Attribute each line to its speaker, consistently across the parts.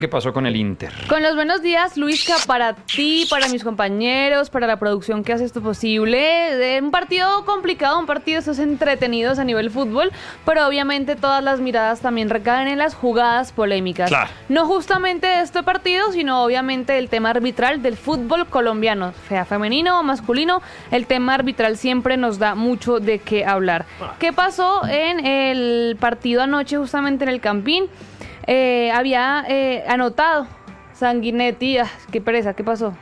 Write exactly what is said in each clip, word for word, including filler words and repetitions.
Speaker 1: ¿Qué pasó con el Inter?
Speaker 2: Con los buenos días, Luisca, para ti, para mis compañeros, para la producción que hace esto posible. De un partido complicado, un partido estos entretenidos a nivel fútbol, pero obviamente todas las miradas también recaen en las jugadas polémicas.
Speaker 1: Claro.
Speaker 2: No justamente de este partido, sino obviamente del tema arbitral del fútbol colombiano, sea femenino o masculino. El tema arbitral siempre nos da mucho de qué hablar. ¿Qué pasó en el partido anoche, justamente en el Campín? Eh, había eh, anotado Sanguinetti. Ah, qué pereza, ¿qué pasó?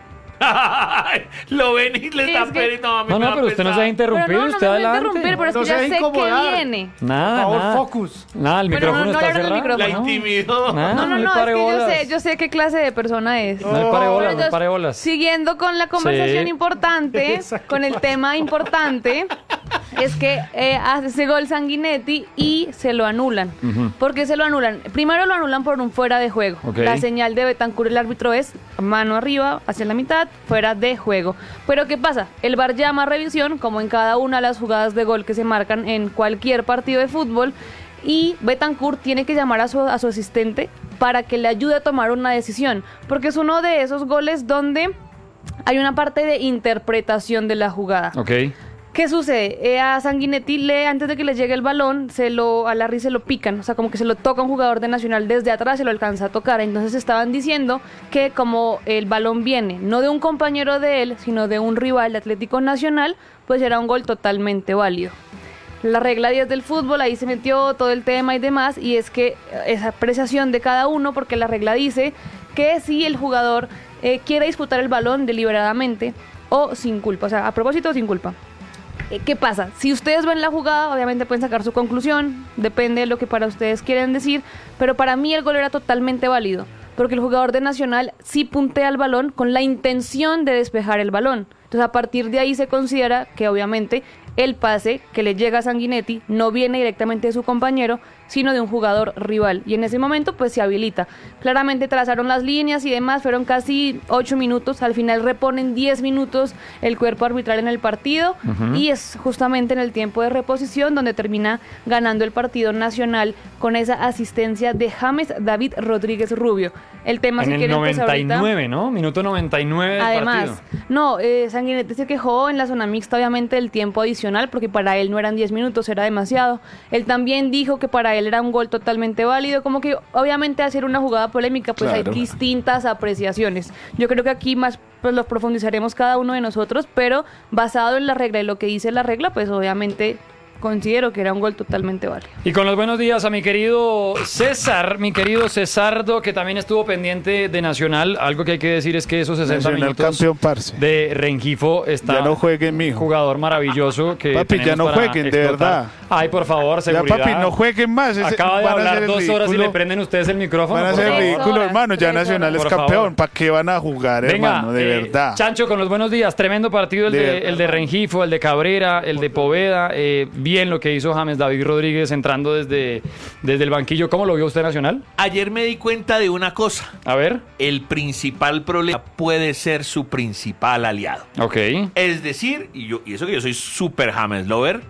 Speaker 3: Lo ven y le
Speaker 2: Sí,
Speaker 3: están
Speaker 2: es que-
Speaker 3: perdiendo. No, a mí
Speaker 1: No,
Speaker 3: me
Speaker 1: no,
Speaker 3: va
Speaker 1: pero
Speaker 3: a
Speaker 1: usted no se
Speaker 3: pesar.
Speaker 1: ha interrumpido,
Speaker 2: Pero no, no
Speaker 1: usted
Speaker 2: me voy a
Speaker 1: adelante.
Speaker 2: interrumpir, pero es que
Speaker 4: No
Speaker 2: ya
Speaker 4: se
Speaker 2: sé que
Speaker 4: incomodar.
Speaker 2: viene.
Speaker 1: Nada,
Speaker 4: Por favor,
Speaker 1: nada.
Speaker 4: focus.
Speaker 1: Nada, el
Speaker 2: Pero
Speaker 1: micrófono
Speaker 2: no, no
Speaker 1: está
Speaker 2: le abran el
Speaker 1: cerrado.
Speaker 2: micrófono.
Speaker 3: La
Speaker 1: No.
Speaker 3: intimidó.
Speaker 1: Nada,
Speaker 2: No, no,
Speaker 1: le
Speaker 2: no,
Speaker 1: pare
Speaker 2: es que yo
Speaker 1: bolas.
Speaker 2: sé, yo sé qué clase de persona es.
Speaker 1: No le pare bolas, no le
Speaker 2: Entonces,
Speaker 1: pare bolas.
Speaker 2: Siguiendo con la conversación
Speaker 1: Sí.
Speaker 2: importante,
Speaker 4: Exacto.
Speaker 2: con el tema importante, es que eh, hace ese gol Sanguinetti y se lo anulan.
Speaker 1: Ujú.
Speaker 2: ¿Por qué se lo anulan? Primero lo anulan por un fuera de juego.
Speaker 1: Ok.
Speaker 2: La señal de Betancur, el árbitro, es mano arriba, hacia la mitad, fuera de juego. Pero ¿qué pasa? El V A R llama a revisión, como en cada una de las jugadas de gol que se marcan en cualquier partido de fútbol, y Betancur tiene que llamar a su, a su asistente para que le ayude a tomar una decisión, porque es uno de esos goles donde hay una parte de interpretación de la jugada.
Speaker 1: Ok.
Speaker 2: ¿Qué sucede? Eh, a Sanguinetti, le, antes de que le llegue el balón, se lo, a Larry se lo pican, o sea, como que se lo toca un jugador de Nacional desde atrás, se lo alcanza a tocar. Entonces estaban diciendo que como el balón viene no de un compañero de él, sino de un rival de Atlético Nacional, pues era un gol totalmente válido. La regla diez del fútbol, ahí se metió todo el tema y demás, y es que esa apreciación de cada uno, porque la regla dice que si el jugador eh, quiere disputar el balón deliberadamente o sin culpa, o sea, a propósito o sin culpa. Eh, ¿Qué pasa? Si ustedes ven la jugada, obviamente pueden sacar su conclusión, depende de lo que para ustedes quieren decir, pero para mí el gol era totalmente válido, porque el jugador de Nacional sí puntea el balón con la intención de despejar el balón. Entonces a partir de ahí se considera que obviamente el pase que le llega a Sanguinetti no viene directamente de su compañero, sino de un jugador rival. Y en ese momento pues se habilita. Claramente trazaron las líneas y demás, fueron casi ocho minutos, al final reponen diez minutos el cuerpo arbitral en el partido,
Speaker 1: Ujú.
Speaker 2: y es justamente en el tiempo de reposición donde termina ganando el partido Nacional con esa asistencia de James David Rodríguez Rubio. El tema,
Speaker 1: En
Speaker 2: si
Speaker 1: el
Speaker 2: quieren, pues,
Speaker 1: noventa y nueve,
Speaker 2: ahorita-
Speaker 1: ¿no? Minuto noventa y nueve del
Speaker 2: Además,
Speaker 1: partido.
Speaker 2: no, eh, Sanguinetti se quejó en la zona mixta, obviamente, del tiempo adicional, porque para él no eran diez minutos, era demasiado. Él también dijo que para él era un gol totalmente válido, como que obviamente hacer una jugada polémica, pues
Speaker 4: Claro.
Speaker 2: hay distintas apreciaciones. Yo creo que aquí más pues lo profundizaremos cada uno de nosotros, pero basado en la regla y lo que dice la regla, pues obviamente considero que era un gol totalmente válido.
Speaker 1: Y con los buenos días a mi querido César, mi querido Cesardo, que también estuvo pendiente de Nacional. Algo que hay que decir es que esos sesenta
Speaker 4: Nacional
Speaker 1: minutos
Speaker 4: campeón, parce.
Speaker 1: de Rengifo está
Speaker 4: Ya no jueguen,
Speaker 1: un
Speaker 4: mijo.
Speaker 1: jugador maravilloso que
Speaker 4: Papi, ya
Speaker 1: tenemos
Speaker 4: no
Speaker 1: para
Speaker 4: jueguen, de
Speaker 1: explotar.
Speaker 4: verdad.
Speaker 1: Ay, por favor,
Speaker 4: Ya,
Speaker 1: seguridad.
Speaker 4: papi, no jueguen más. ese-
Speaker 1: Acaba de
Speaker 4: van a
Speaker 1: hablar
Speaker 4: hacer el
Speaker 1: dos horas y
Speaker 4: ridículo.
Speaker 1: le prenden ustedes el micrófono.
Speaker 4: Van a
Speaker 1: por
Speaker 4: hacer
Speaker 1: favor.
Speaker 4: el ridículo,
Speaker 2: horas,
Speaker 4: hermano. Ya
Speaker 2: tres
Speaker 4: Nacional es
Speaker 1: horas. Por
Speaker 4: campeón.
Speaker 1: favor.
Speaker 4: ¿Para qué van a jugar,
Speaker 1: Venga,
Speaker 4: hermano? De
Speaker 1: eh,
Speaker 4: verdad.
Speaker 1: Chancho, con los buenos días. Tremendo partido el
Speaker 4: De
Speaker 1: de,
Speaker 4: verdad.
Speaker 1: el de Rengifo, el de Cabrera, el de Poveda. Eh, bien lo que hizo James David Rodríguez entrando desde, desde el banquillo. ¿Cómo lo vio usted, Nacional?
Speaker 3: Ayer me di cuenta de una cosa.
Speaker 1: A ver.
Speaker 3: El principal problema puede ser su principal aliado.
Speaker 1: Ok.
Speaker 3: Es decir, y, yo, y eso que yo soy súper James Lover,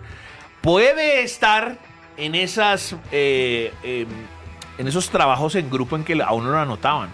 Speaker 3: puede estar en esas eh, eh, en esos trabajos en grupo en que a uno lo anotaban.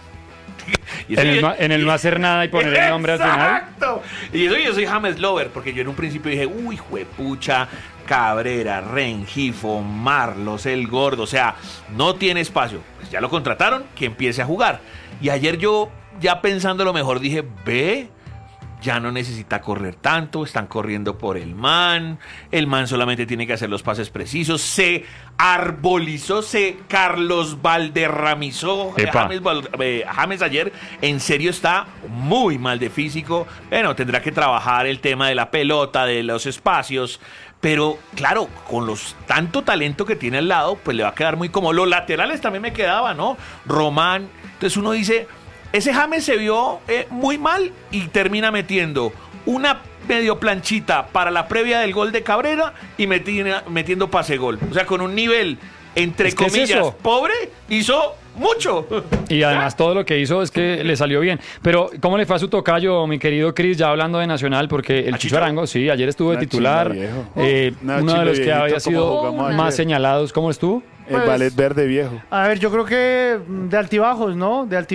Speaker 3: Y eso
Speaker 1: En el,
Speaker 3: yo-
Speaker 1: no, en el no hacer nada y poner el nombre al final.
Speaker 3: ¡Exacto! Y eso que yo soy James Lover, porque yo en un principio dije, uy, juepucha, Cabrera, Rengifo, Marlos, el Gordo, o sea, no tiene espacio. Pues ya lo contrataron, que empiece a jugar. Y ayer yo, ya pensando lo mejor, dije, ve, ya no necesita correr tanto, están corriendo por el man, el man solamente tiene que hacer los pases precisos, se arbolizó, se Carlos Valderramizó, eh,
Speaker 1: Epa.
Speaker 3: James, Val- eh, James ayer en serio está muy mal de físico, bueno, tendrá que trabajar el tema de la pelota, de los espacios, pero claro, con los tanto talento que tiene al lado, pues le va a quedar muy cómodo. Los laterales también me quedaba, ¿no? Román, entonces uno dice... Ese James se vio eh, muy mal y termina metiendo una medio planchita para la previa del gol de Cabrera y meti- metiendo pase gol. O sea, con un nivel, entre
Speaker 1: Es que es
Speaker 3: comillas,
Speaker 1: eso.
Speaker 3: pobre, hizo mucho.
Speaker 1: Y además todo lo que hizo es que le salió bien. Pero, ¿cómo le fue a su tocayo, mi querido Cris, ya hablando de Nacional? Porque el
Speaker 3: ¿A
Speaker 1: Chicho
Speaker 3: Chicho?
Speaker 1: Arango, sí, ayer estuvo de
Speaker 4: Una
Speaker 1: titular.
Speaker 4: chimba, viejo.
Speaker 1: eh,
Speaker 4: Una
Speaker 1: uno de
Speaker 4: chimba,
Speaker 1: los que
Speaker 4: viejito,
Speaker 1: había
Speaker 4: como
Speaker 1: sido
Speaker 4: jugamos
Speaker 1: más
Speaker 4: ayer.
Speaker 1: señalados. ¿Cómo estuvo?
Speaker 4: El
Speaker 5: Pues-
Speaker 4: ballet verde viejo.
Speaker 5: A ver, yo creo que mm, de altibajos, ¿no? De altibajos.